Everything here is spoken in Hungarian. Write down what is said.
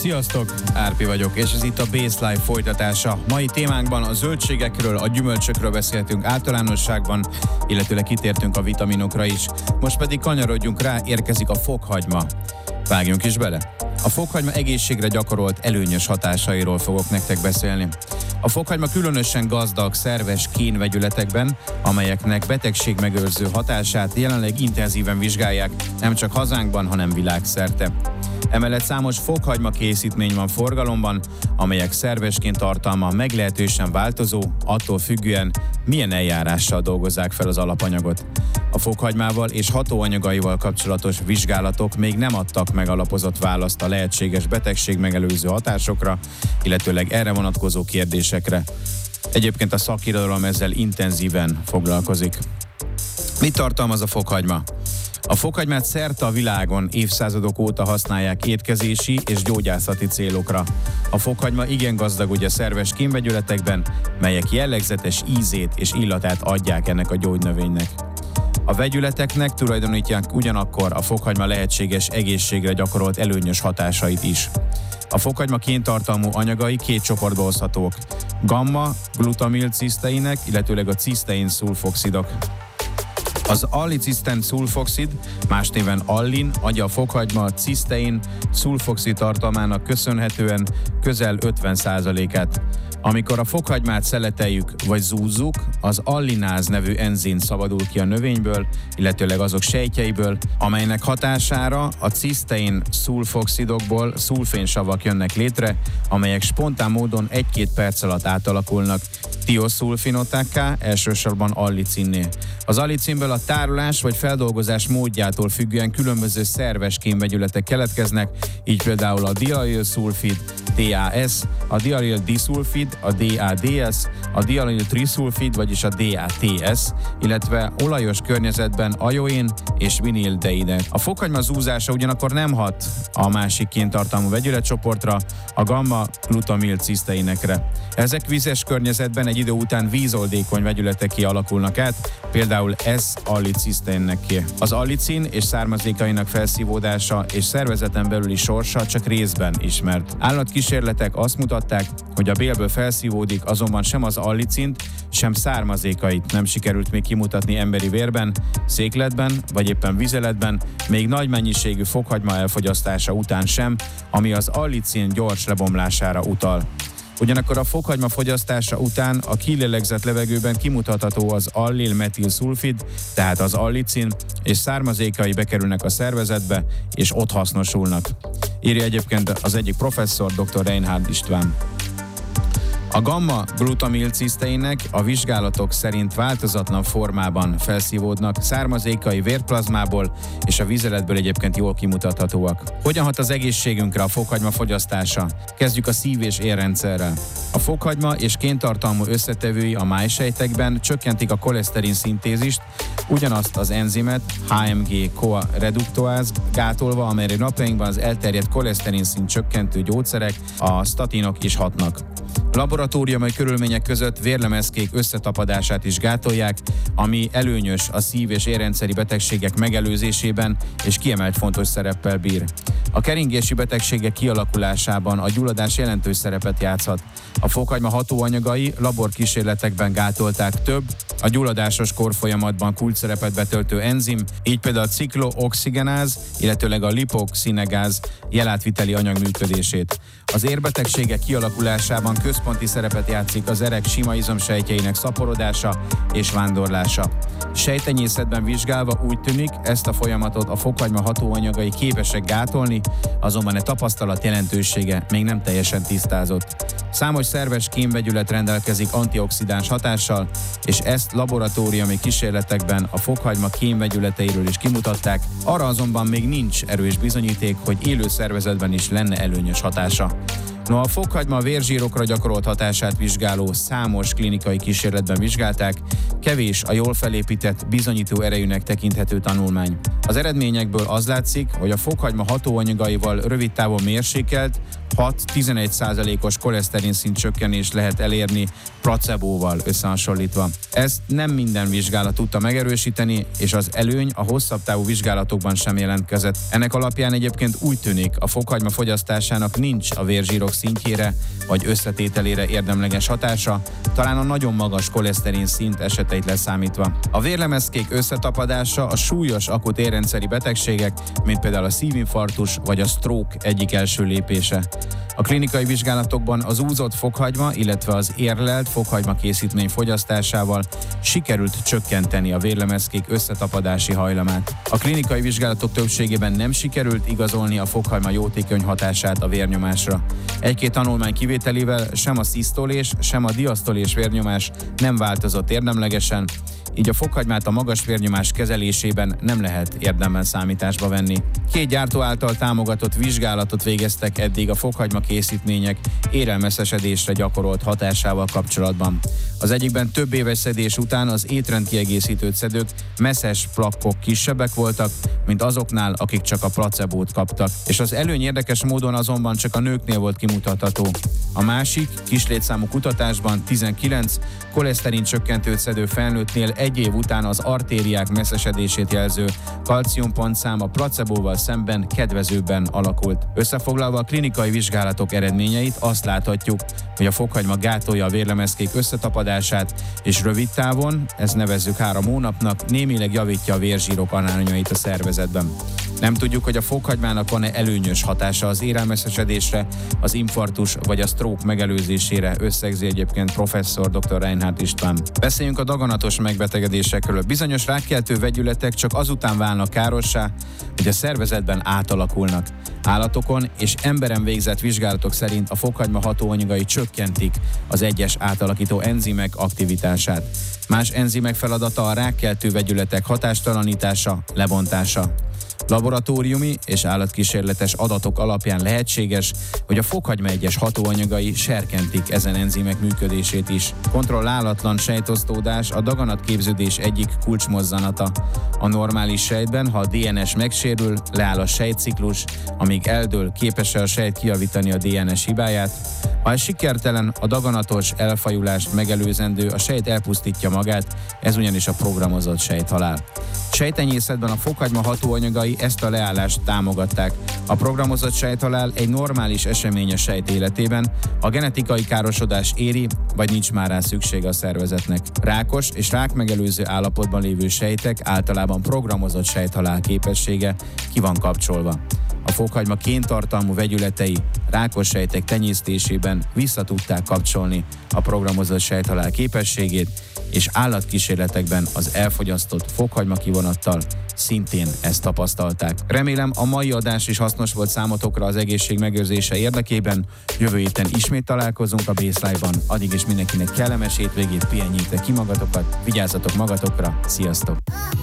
Sziasztok, Árpi vagyok, és ez itt a Baseline folytatása. Mai témánkban a zöldségekről, a gyümölcsökről beszéltünk általánosságban, illetőleg kitértünk a vitaminokra is. Most pedig kanyarodjunk rá, érkezik a fokhagyma. Vágjunk is bele! A fokhagyma egészségre gyakorolt előnyös hatásairól fogok nektek beszélni. A fokhagyma különösen gazdag szerves kénvegyületekben, amelyeknek betegségmegőrző hatását jelenleg intenzíven vizsgálják, nem csak hazánkban, hanem világszerte. Emellett számos fokhagyma készítmény van forgalomban, amelyek szervesként tartalma meglehetősen változó, attól függően milyen eljárással dolgozzák fel az alapanyagot. A fokhagymával és hatóanyagaival kapcsolatos vizsgálatok még nem adtak megalapozott választ a lehetséges betegségmegelőző hatásokra, illetőleg erre vonatkozó kérdésekre. Egyébként a szakirodalom ezzel intenzíven foglalkozik. Mit tartalmaz a fokhagyma? A fokhagymát szerte a világon évszázadok óta használják étkezési és gyógyászati célokra. A fokhagyma igen gazdag ugye szerves kénvegyületekben, melyek jellegzetes ízét és illatát adják ennek a gyógynövénynek. A vegyületeknek tulajdonítják ugyanakkor a fokhagyma lehetséges egészségre gyakorolt előnyös hatásait is. A fokhagyma kéntartalmú anyagai két csoportba oszthatók: gamma-glutamil-ciszteinek, illetőleg a cisztein-szulfoxidok. Az allicin-szulfoxid, más néven allin, adja a fokhagyma cisztein-szulfoxid tartalmának köszönhetően közel 50%-át. Amikor a fokhagymát szeleteljük vagy zúzzuk, az allináz nevű enzim szabadul ki a növényből, illetőleg azok sejtjeiből, amelynek hatására a cisztein-szulfoxidokból szulfénsavak jönnek létre, amelyek spontán módon 1-2 perc alatt átalakulnak tioszulfinotakká, elsősorban allicinné. Az allicinből a tárolás vagy feldolgozás módjától függően különböző szerves kénvegyületek keletkeznek, így például a dialilszulfid, DAS, a dialildiszulfid, a DADS, a dialiltriszulfid, vagyis a DATS, illetve olajos környezetben ajoin és vinildeide. A fokhagyma zúzása ugyanakkor nem hat a másik kéntartalmú vegyületcsoportra, a gamma-glutamil-ciszteinekre. Ezek vizes környezetben egy idő után vízoldékony vegyületekké alakulnak át, például S-allicin-nek. Az allicin és származékainak felszívódása és szervezeten belüli sorsa csak részben ismert. Állatkísérletek azt mutatták, hogy a bélből felszívódik, azonban sem az allicint, sem származékait nem sikerült még kimutatni emberi vérben, székletben vagy éppen vizeletben, még nagy mennyiségű fokhagyma elfogyasztása után sem, ami az allicin gyors lebomlására utal. Ugyanakkor a fokhagyma fogyasztása után a kilélegzett levegőben kimutatható az allil-metilszulfid, tehát az allicin, és származékai bekerülnek a szervezetbe, és ott hasznosulnak. Írja egyébként az egyik professzor, dr. Reinhard István. A gamma-glutamil-ciszteinek a vizsgálatok szerint változatlan formában felszívódnak, származékai vérplazmából és a vizeletből egyébként jól kimutathatóak. Hogyan hat az egészségünkre a fokhagyma fogyasztása? Kezdjük a szív- és érrendszerrel. A fokhagyma és kéntartalmú összetevői a májsejtekben csökkentik a koleszterin szintézist, ugyanazt az enzimet, HMG-CoA reduktoáz gátolva, amelyre napjainkban az elterjedt koleszterin szint csökkentő gyógyszerek, a statinok is hatnak. Laboratóriumi körülmények között vérlemezkék összetapadását is gátolják, ami előnyös a szív- és érrendszeri betegségek megelőzésében és kiemelt fontos szereppel bír. A keringési betegségek kialakulásában a gyulladás jelentős szerepet játszhat. A fokhagyma hatóanyagai laborkísérletekben gátolták több, a gyulladásos korfolyamatban kulcsszerepet betöltő enzim, így például a ciklooxigenáz, illetőleg a lipoxinegáz jelátviteli anyag működését. Az érbetegségek kialakulásában központi szerepet játszik az erek sima izomsejtjeinek szaporodása és vándorlása. Sejtenyészetben vizsgálva úgy tűnik, ezt a folyamatot a fokhagyma hatóanyagai képesek gátolni, azonban a tapasztalat jelentősége még nem teljesen tisztázott. Számos szerves kénvegyület rendelkezik antioxidáns hatással, és ezt laboratóriumi kísérletekben a fokhagyma kénvegyületeiről is kimutatták, arra azonban még nincs erős bizonyíték, hogy élő szervezetben is lenne előnyös hatása. No, a fokhagyma a vérzsírokra gyakorolt hatását vizsgáló számos klinikai kísérletben vizsgálták, kevés a jól felépített, bizonyító erejűnek tekinthető tanulmány. Az eredményekből az látszik, hogy a fokhagyma hatóanyagaival rövid távon mérsékelt, 6-11%-os koleszterin szint csökkenést lehet elérni placebóval összehasonlítva. Ezt nem minden vizsgálat tudta megerősíteni, és az előny a hosszabb távú vizsgálatokban sem jelentkezett. Ennek alapján egyébként úgy tűnik, a fokhagyma fogyasztásának nincs a vérzsírok szintjére vagy összetételére érdemleges hatása, talán a nagyon magas koleszterin szint eseteit leszámítva. A vérlemezkék összetapadása a súlyos akut érrendszeri betegségek, mint például a szívinfarktus vagy a stroke egyik első lépése. A klinikai vizsgálatokban az úzott fokhagyma, illetve az érlelt fokhagyma készítmény fogyasztásával sikerült csökkenteni a vérlemezkék összetapadási hajlamát. A klinikai vizsgálatok többségében nem sikerült igazolni a fokhagyma jótékony hatását a vérnyomásra. Egy-két tanulmány kivételével sem a szisztolés, sem a diasztolés vérnyomás nem változott érdemlegesen, így a fokhagymát a magas vérnyomás kezelésében nem lehet érdemben számításba venni. 2 gyártó által támogatott vizsgálatot végeztek eddig a fokhagyma készítmények érelmeszesedésre gyakorolt hatásával kapcsolatban. Az egyikben több éves szedés után az étrendkiegészítőt szedők messzes plakkok kisebbek voltak, mint azoknál, akik csak a placebót kaptak. És az előny érdekes módon azonban csak a nőknél volt kimutatható. A másik, kislétszámú kutatásban 19 koleszterin csökkentőt szedő felnőttnél 1 év után az artériák messzesedését jelző kalciumpontszám a placebóval szemben kedvezőbben alakult. Összefoglalva a klinikai vizsgálatok eredményeit azt láthatjuk, hogy a fokhagyma gátolja a vérlemezkék összetapadását, és rövid távon, ezt nevezzük 3 hónapnak, némileg javítja a vérzsírok arányait a szervezetben. Nem tudjuk, hogy a fokhagymának van-e előnyös hatása az érelmeszesedésre, az infarktus vagy a stroke megelőzésére, összegzi egyébként professzor dr. Reinhardt István. Beszéljünk a daganatos megbetegedésekről. Bizonyos rákkeltő vegyületek csak azután válnak károssá, hogy a szervezetben átalakulnak. Állatokon és emberen végzett vizsgálatok szerint a fokhagyma hatóanyagai csökkentik az egyes átalakító enzimek aktivitását. Más enzimek feladata a rákkeltő vegyületek hatástalanítása, lebontása. Laboratóriumi és állatkísérletes adatok alapján lehetséges, hogy a fokhagyma egyes hatóanyagai serkentik ezen enzimek működését is. Kontrollálatlan sejtosztódás a daganatképződés egyik kulcsmozzanata. A normális sejtben, ha a DNS megsérül, leáll a sejtciklus, amíg eldől, képes-e a sejt kijavítani a DNS hibáját. Ha ez sikertelen, a daganatos elfajulást megelőzendő, a sejt elpusztítja magát, ez ugyanis a programozott sejthalál. Sejtenyészetben a fokhagyma hatóanyagai ezt a leállást támogatták. A programozott sejthalál egy normális esemény a sejt életében, a genetikai károsodás éri, vagy nincs már rá szükség a szervezetnek. Rákos és rákmegelőző állapotban lévő sejtek általában programozott sejthalál képessége ki van kapcsolva. A fokhagyma kéntartalmú vegyületei rákos sejtek tenyésztésében vissza tudták kapcsolni a programozott sejthalál képességét, és állatkísérletekben az elfogyasztott fokhagyma kivonattal szintén ezt tapasztalták. Remélem, a mai adás is hasznos volt számotokra az egészség megőrzése érdekében. Jövő héten ismét találkozunk a Baseline-ban. Addig is mindenkinek kellemes hétvégét, pihenjétek ki magatokat, vigyázzatok magatokra, sziasztok!